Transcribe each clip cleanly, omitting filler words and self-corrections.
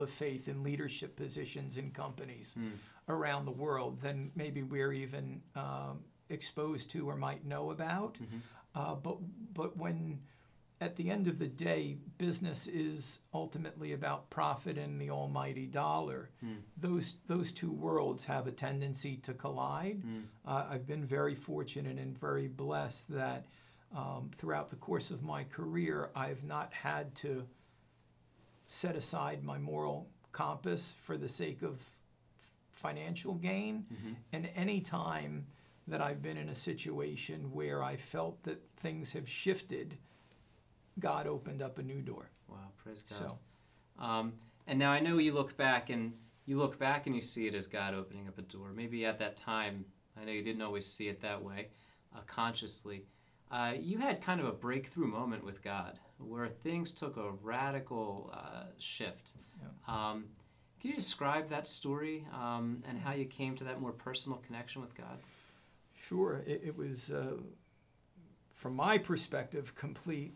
of faith in leadership positions in companies around the world than maybe we're even exposed to or might know about. But when at the end of the day, business is ultimately about profit and the almighty dollar. Those two worlds have a tendency to collide. I've been very fortunate and very blessed that throughout the course of my career, I've not had to set aside my moral compass for the sake of financial gain. And any time that I've been in a situation where I felt that things have shifted, God opened up a new door. Wow, praise God. So, and now I know you look back and you see it as God opening up a door. Maybe at that time, I know you didn't always see it that way, consciously. You had kind of a breakthrough moment with God where things took a radical shift. Yeah. Can you describe that story and how you came to that more personal connection with God? Sure. It was, from my perspective, complete,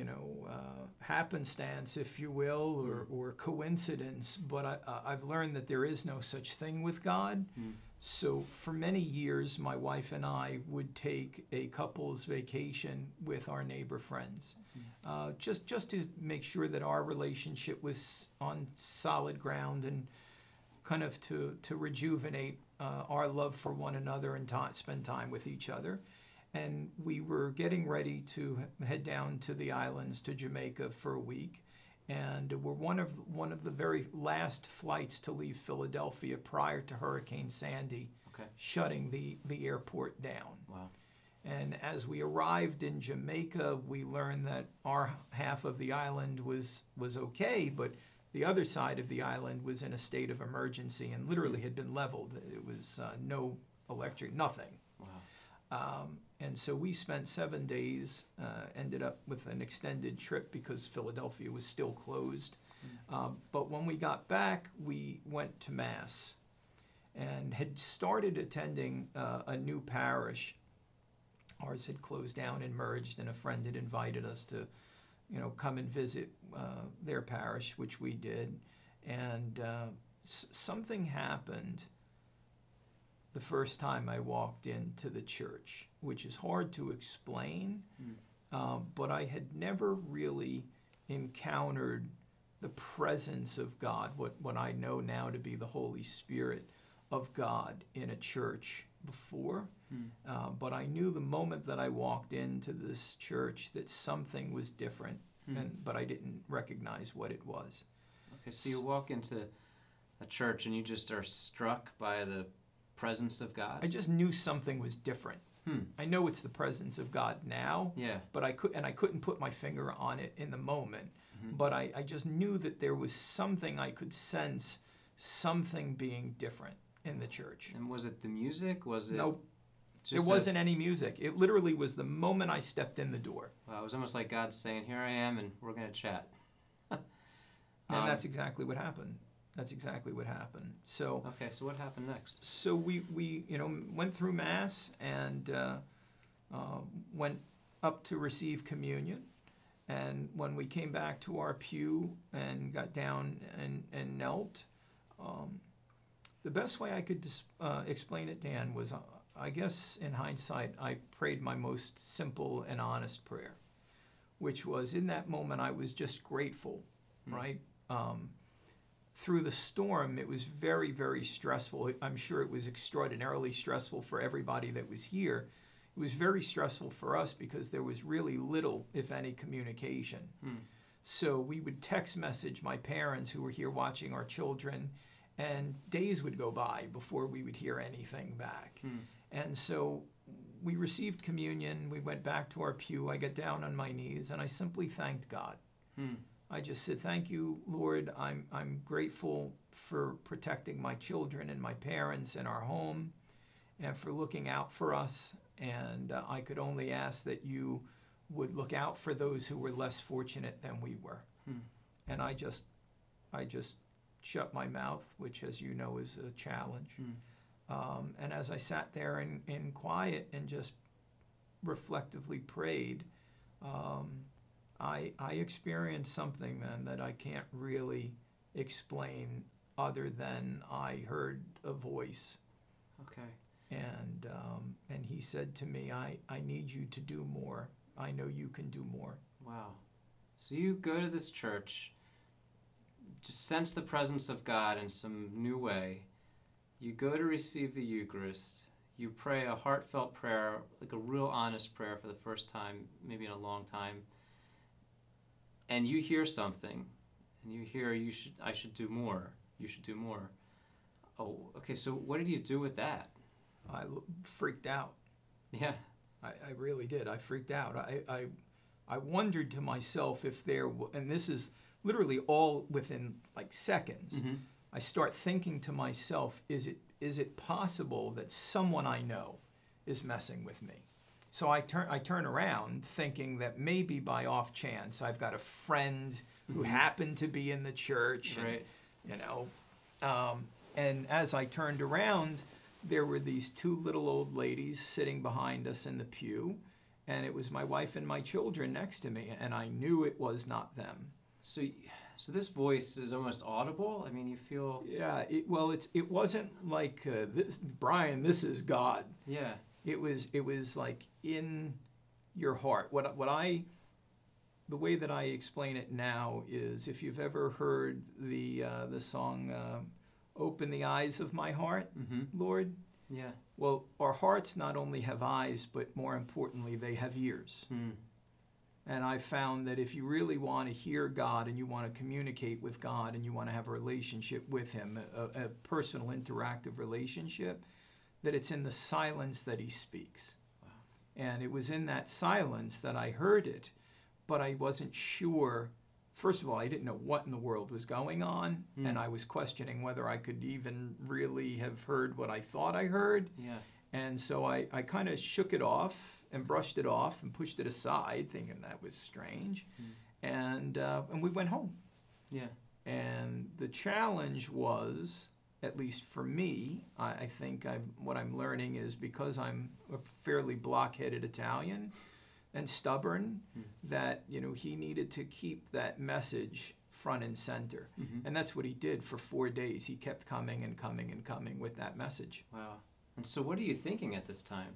happenstance, if you will, or coincidence. But I've learned that there is no such thing with God. So for many years, my wife and I would take a couple's vacation with our neighbor friends, just to make sure that our relationship was on solid ground and kind of to rejuvenate our love for one another and spend time with each other. And we were getting ready to head down to the islands, to Jamaica, for a week. And we're one of the very last flights to leave Philadelphia prior to Hurricane Sandy shutting the airport down. Wow. And as we arrived in Jamaica, we learned that our half of the island was okay, but the other side of the island was in a state of emergency and literally had been leveled. It was no electric, nothing. Wow. And so we spent 7 days, ended up with an extended trip because Philadelphia was still closed. But when we got back, we went to Mass and had started attending a new parish. Ours had closed down and merged, and a friend had invited us to, come and visit their parish, which we did. And something happened the first time I walked into the church, which is hard to explain, but I had never really encountered the presence of God, what I know now to be the Holy Spirit of God in a church before. But I knew the moment that I walked into this church that something was different, but I didn't recognize what it was. Okay, so you walk into a church and you just are struck by the presence of God? I just knew something was different. I know it's the presence of God now, but I couldn't put my finger on it in the moment. But I just knew that there was something I could sense, something being different in the church. And was it the music? Was it? Nope. There wasn't any music. It literally was the moment I stepped in the door. Wow, it was almost like God saying, "Here I am, and we're going to chat." And that's exactly what happened. That's exactly what happened. So okay, so what happened next? So we went through Mass and went up to receive communion. And when we came back to our pew and got down and knelt, the best way I could explain it, Dan, was I guess in hindsight I prayed my most simple and honest prayer, which was in that moment I was just grateful, right? Through the storm, it was very, very stressful. I'm sure it was extraordinarily stressful for everybody that was here. It was very stressful for us because there was really little, if any, communication. So we would text message my parents who were here watching our children, and days would go by before we would hear anything back. And so we received communion. We went back to our pew. I got down on my knees, and I simply thanked God. I just said, "Thank you, Lord. I'm grateful for protecting my children and my parents and our home and for looking out for us. And I could only ask that you would look out for those who were less fortunate than we were." And I just shut my mouth, which, as you know, is a challenge. And as I sat there in quiet and just reflectively prayed, I experienced something, man, that I can't really explain other than I heard a voice. Okay. And he said to me, I need you to do more. I know you can do more. Wow. So you go to this church, just sense the presence of God in some new way. You go to receive the Eucharist. You pray a heartfelt prayer, like a real honest prayer for the first time, maybe in a long time. And you hear something, and you hear I should do more. You should do more. Oh, okay. So what did you do with that? I freaked out. Yeah. I really did. I freaked out. I wondered to myself if and this is literally all within like seconds. Mm-hmm. I start thinking to myself, is it possible that someone I know is messing with me? So I turn around thinking that maybe by off chance I've got a friend who happened to be in the church, Right. And as I turned around, there were these two little old ladies sitting behind us in the pew, and it was my wife and my children next to me, and I knew it was not them. So this voice is almost audible? I mean, you feel... Yeah, it wasn't like, this, Brian, this is God. Yeah. It was like in your heart. The way that I explain it now is, if you've ever heard the song, Open the Eyes of My Heart, Lord. Yeah. Well, our hearts not only have eyes, but more importantly, they have ears. And I found that if you really want to hear God and you want to communicate with God and you want to have a relationship with Him, a personal interactive relationship, that it's in the silence that He speaks. Wow. And it was in that silence that I heard it, but I wasn't sure. First of all, I didn't know what in the world was going on, and I was questioning whether I could even really have heard what I thought I heard. Yeah. And so I kind of shook it off and brushed it off and pushed it aside, thinking that was strange. And we went home. Yeah. And the challenge was, at least for me, I think what I'm learning is, because I'm a fairly block-headed Italian and stubborn, that he needed to keep that message front and center. And that's what he did for 4 days. He kept coming and coming and coming with that message. Wow. And so what are you thinking at this time?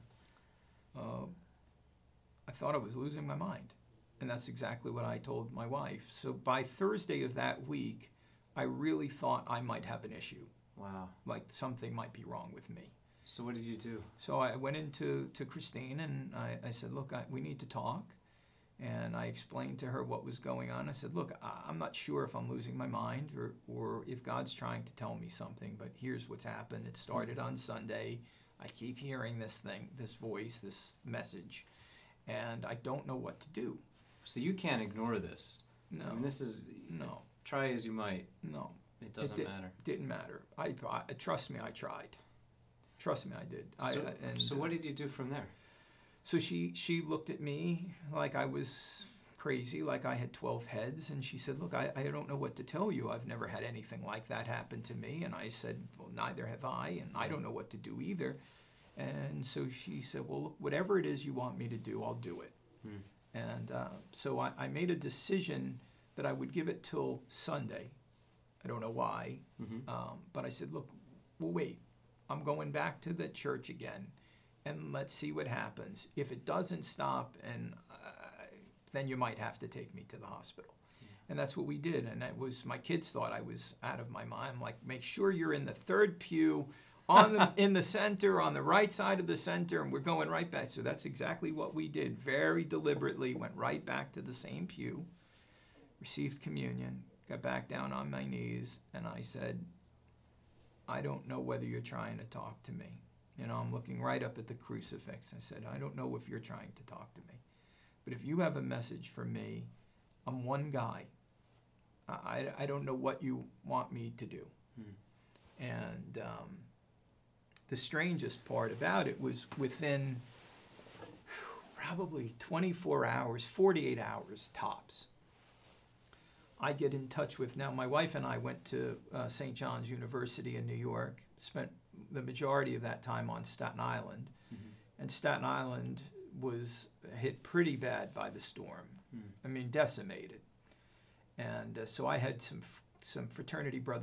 I thought I was losing my mind. And that's exactly what I told my wife. So by Thursday of that week, I really thought I might have an issue. Wow. Like something might be wrong with me. So what did you do? So I went into Christine and I said, look, we need to talk. And I explained to her what was going on. I said, look, I'm not sure if I'm losing my mind or if God's trying to tell me something, but here's what's happened. It started on Sunday. I keep hearing this voice, this message, and I don't know what to do. So you can't ignore this. No. I mean, this is... No. Try as you might. No. It doesn't matter. Didn't matter. Trust me, I tried. Trust me, I did. So what did you do from there? So she looked at me like I was crazy, like I had 12 heads, and she said, look, I don't know what to tell you. I've never had anything like that happen to me. And I said, well, neither have I, and I don't know what to do either. And so she said, well, look, whatever it is you want me to do, I'll do it. And so I made a decision that I would give it till Sunday. I don't know why, but I said, look, we'll wait. I'm going back to the church again, and let's see what happens. If it doesn't stop, and then you might have to take me to the hospital. And that's what we did. And that was, my kids thought I was out of my mind. I'm like, make sure you're in the third pew, in the center, on the right side of the center, and we're going right back. So that's exactly what we did. Very deliberately went right back to the same pew, received communion, got back down on my knees, and I said, I don't know whether you're trying to talk to me. I'm looking right up at the crucifix. I said, I don't know if you're trying to talk to me. But if you have a message for me, I'm one guy. I don't know what you want me to do. And the strangest part about it was within probably 24 hours, 48 hours tops, I get in touch with, now my wife and I went to St. John's University in New York, spent the majority of that time on Staten Island. And Staten Island was hit pretty bad by the storm. I mean, decimated. And so I had some fraternity brothers